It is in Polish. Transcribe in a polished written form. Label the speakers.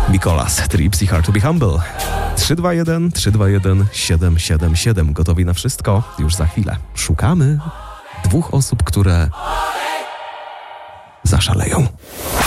Speaker 1: Mikolas, Trips i Hard to be Humble. 321 321 777. Gotowi na wszystko? Już za chwilę. Szukamy 2 osób, które zaszaleją.